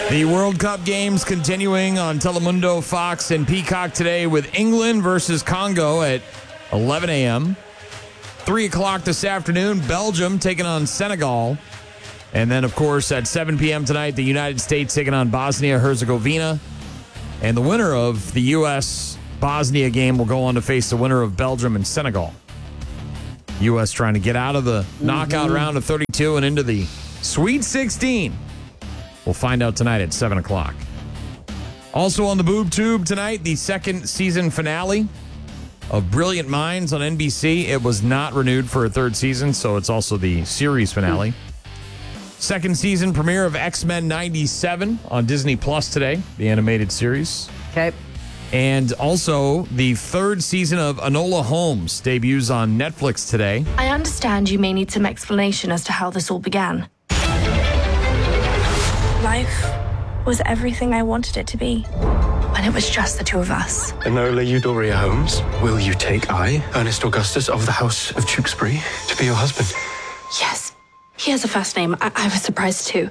The World Cup games continuing on Telemundo, Fox, and Peacock today with England versus Congo at 11 a.m. 3 o'clock this afternoon, Belgium taking on Senegal. And then, of course, at 7 p.m. tonight, the United States taking on Bosnia-Herzegovina. And the winner of the U.S.-Bosnia game will go on to face the winner of Belgium and Senegal. U.S. trying to get out of the knockout round of 32 and into the Sweet 16. We'll find out tonight at 7 o'clock. Also on the Boob Tube tonight, the second season finale of Brilliant Minds on NBC. It was not renewed for a third season, so it's also the series finale. Second season premiere of X-Men 97 on Disney Plus today, the animated series. Okay. And also the third season of Enola Holmes debuts on Netflix today. I understand you may need some explanation as to how this all began. Life was everything I wanted it to be when it was just the two of us. Enola Euphoria Holmes, will you take I, Ernest Augustus of the House of Tewkesbury, to be your husband? Yes. He has a first name. I was surprised too.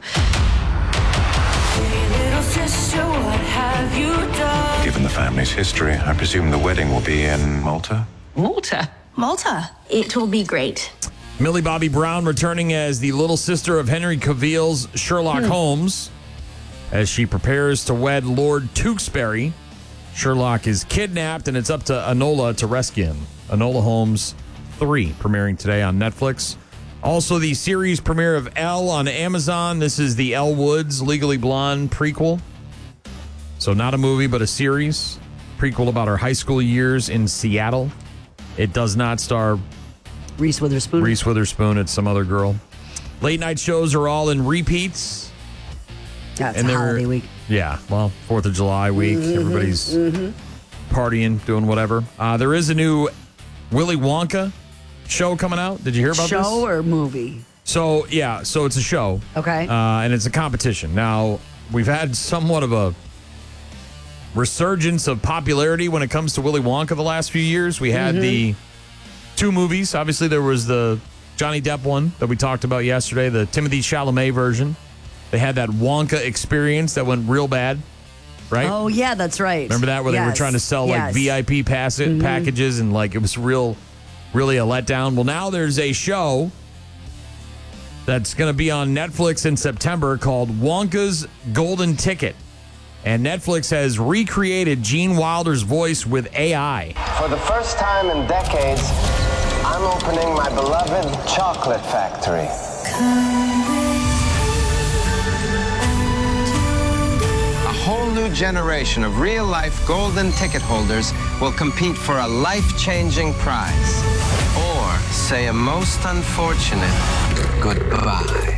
Little sister, what have you done? Given the family's history, I presume the wedding will be in Malta? Malta. Malta. It will be great. Millie Bobby Brown returning as the little sister of Henry Cavill's Sherlock Holmes as she prepares to wed Lord Tewkesbury. Sherlock is kidnapped, and it's up to Enola to rescue him. Enola Holmes 3 premiering today on Netflix. Also, the series premiere of Elle on Amazon. This is the Elle Woods Legally Blonde prequel. So not a movie, but a series. Prequel about her high school years in Seattle. It does not star Reese Witherspoon. It's some other girl. Late night shows are all in repeats. That's a holiday week. Yeah, well, 4th of July week. Everybody's partying, doing whatever. There is a new Willy Wonka show coming out. Did you hear about this? Show or movie? So it's a show. Okay. And it's a competition. Now, we've had somewhat of a resurgence of popularity when it comes to Willy Wonka the last few years. We had the 2 movies. Obviously, there was the Johnny Depp one that we talked about yesterday, the Timothée Chalamet version. They had that Wonka experience that went real bad, right? Oh, yeah, that's right. Remember that, where they were trying to sell like VIP packages, and like it was really a letdown. Well, now there's a show that's going to be on Netflix in September called Wonka's Golden Ticket. And Netflix has recreated Gene Wilder's voice with AI. For the first time in decades, I'm opening my beloved chocolate factory. A whole new generation of real-life golden ticket holders will compete for a life-changing prize. Or say a most unfortunate goodbye.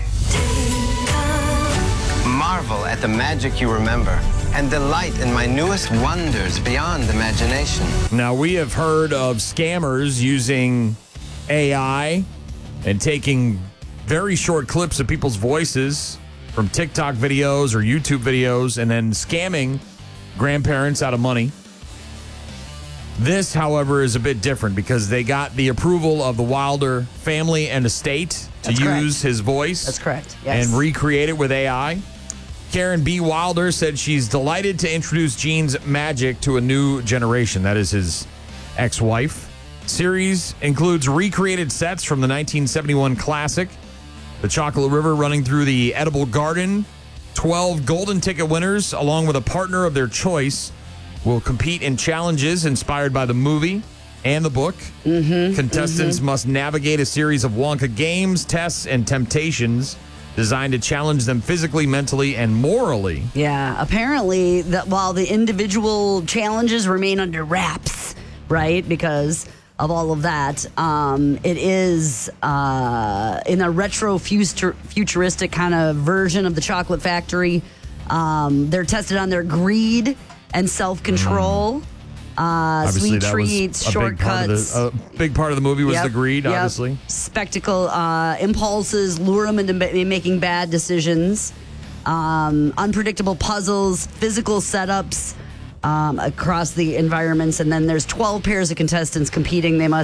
Marvel at the magic you remember and delight in my newest wonders beyond imagination. Now, we have heard of scammers using AI and taking very short clips of people's voices from TikTok videos or YouTube videos and then scamming grandparents out of money. This, however, is a bit different because they got the approval of the Wilder family and estate to use his voice. That's correct. Yes. And recreate it with AI. Karen B. Wilder said she's delighted to introduce Gene's magic to a new generation. That is his ex-wife. Series includes recreated sets from the 1971 classic, The Chocolate River running through the edible garden. 12 golden ticket winners, along with a partner of their choice, will compete in challenges inspired by the movie and the book. Contestants must navigate a series of Wonka games, tests, and temptations designed to challenge them physically, mentally, and morally. Yeah, apparently that while the individual challenges remain under wraps, right, because of all of that, it is in a retro futuristic kind of version of the Chocolate Factory. They're tested on their greed and self-control. Sweet treats, shortcuts. A big part of the movie was the greed, obviously. Spectacle impulses lure them into making bad decisions. Unpredictable puzzles, physical setups across the environments. And then there's 12 pairs of contestants competing. They must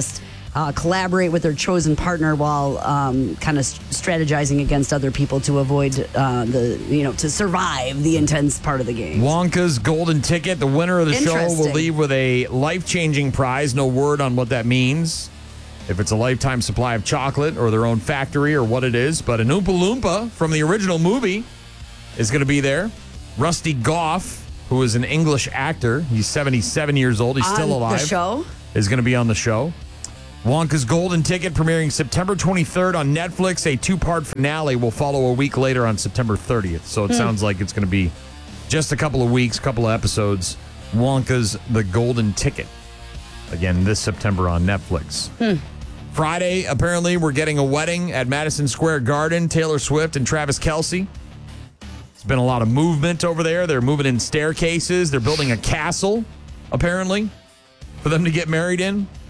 collaborate with their chosen partner while kind of strategizing against other people to avoid to survive the intense part of the game. Wonka's Golden Ticket. The winner of the show will Interesting. leave with a life-changing prize. No word on what that means. If it's a lifetime supply of chocolate or their own factory or what it is. But an Oompa Loompa from the original movie is going to be there. Rusty Goff, who is an English actor. He's 77 years old. He's still alive. The show? Is going to be on the show. Wonka's Golden Ticket premiering September 23rd on Netflix. A 2-part finale will follow a week later on September 30th. So it sounds like it's going to be just a couple of weeks, couple of episodes. Wonka's The Golden Ticket. Again, this September on Netflix. Friday, apparently, we're getting a wedding at Madison Square Garden. Taylor Swift and Travis Kelce. There's been a lot of movement over there. They're moving in staircases. They're building a castle, apparently, for them to get married in.